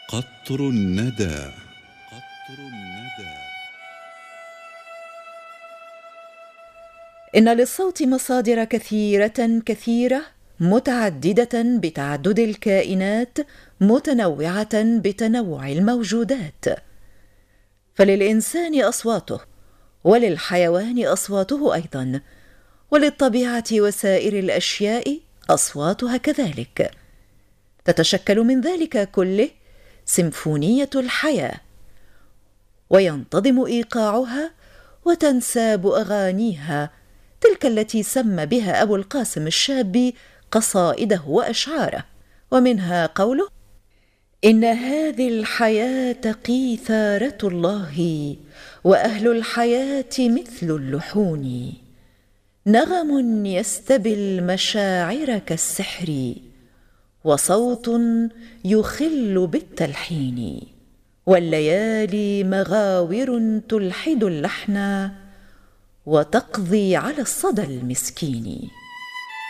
قطر الندى. قطر الندى. إن للصوت مصادر كثيرة متعددة بتعدد الكائنات، متنوعة بتنوع الموجودات. فللإنسان أصواته، وللحيوان أصواته أيضا، وللطبيعة وسائر الأشياء أصواتها كذلك. تتشكل من ذلك كله سيمفونية الحياة، وينتظم إيقاعها وتنساب أغانيها، تلك التي سمى بها أبو القاسم الشابي قصائده وأشعاره، ومنها قوله: إن هذه الحياة قيثارة الله، وأهل الحياة مثل اللحون، نغم يستبي المشاعر كالسحر، وصوت يخل بالتلحين، والليالي مغاور تلحد اللحن، وتقضي على الصدى المسكين.